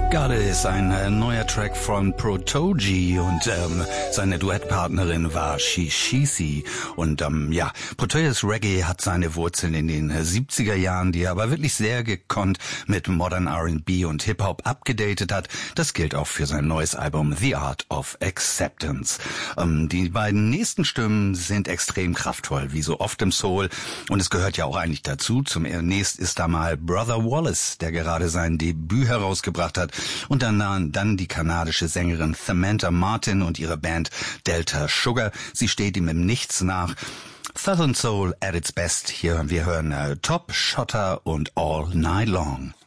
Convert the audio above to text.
Got It ist ein neuer Track von Protoji und seine Duettpartnerin war Shishisi. Und Protojes Reggae hat seine Wurzeln in den 70er Jahren, die er aber wirklich sehr gekonnt mit Modern R&B und Hip-Hop abgedatet hat. Das gilt auch für sein neues Album The Art of Acceptance. Die beiden nächsten Stimmen sind extrem kraftvoll, wie so oft im Soul. Und es gehört ja auch eigentlich dazu. Zunächst ist da mal Brother Wallace, der gerade sein Debüt herausgebracht hat. Und dann die kanadische Sängerin Samantha Martin und ihre Band Delta Sugar. Sie steht ihm im Nichts nach. Southern Soul at its best. Hier wir hören Top Shotter und All Night Long.